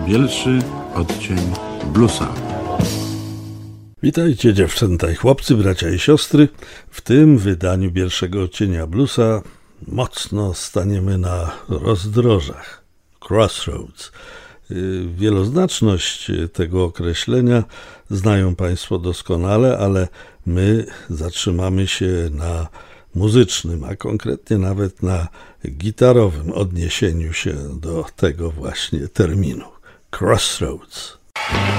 Najbielszy odcień bluesa. Witajcie dziewczęta i chłopcy, bracia i siostry. W tym wydaniu pierwszego odcienia bluesa mocno staniemy na rozdrożach. Crossroads. Wieloznaczność tego określenia znają Państwo doskonale, ale my zatrzymamy się na muzycznym, a konkretnie nawet na gitarowym odniesieniu się do tego właśnie terminu. Crossroads.